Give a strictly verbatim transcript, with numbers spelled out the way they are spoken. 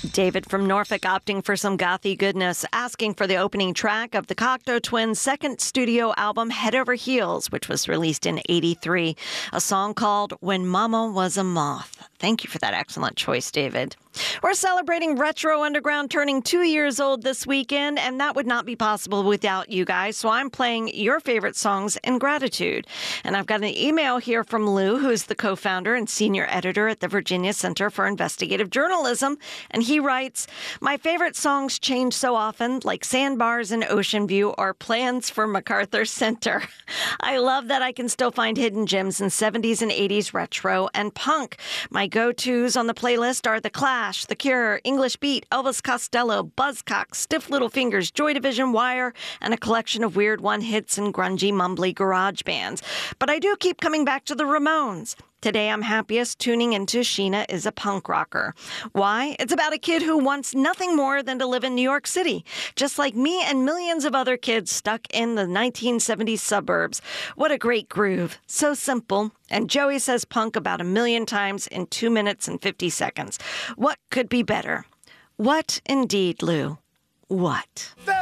David from Norfolk opting for some gothy goodness, asking for the opening track of the Cocteau Twins' second studio album, Head Over Heels, which was released in eighty-three, a song called When Mama Was a Moth. Thank you for that excellent choice, David. We're celebrating Retro Underground turning two years old this weekend, and that would not be possible without you guys, so I'm playing your favorite songs in gratitude. And I've got an email here from Lou, who's the co-founder and senior editor at the Virginia Center for Investigative Journalism, and he writes, "My favorite songs change so often, like Sandbars and Ocean View or Plans for MacArthur Center. I love that I can still find hidden gems in seventies and eighties retro and punk. My go-tos on the playlist are The Clash, The Cure, English Beat, Elvis Costello, Buzzcocks, Stiff Little Fingers, Joy Division, Wire, and a collection of weird one-hits and grungy, mumbly garage bands. But I do keep coming back to the Ramones. Today I'm happiest tuning into Sheena is a Punk Rocker. Why? It's about a kid who wants nothing more than to live in New York City, just like me and millions of other kids stuck in the nineteen seventies suburbs. What a great groove. So simple. And Joey says punk about a million times in two minutes and fifty seconds. What could be better? What indeed, Lou? What?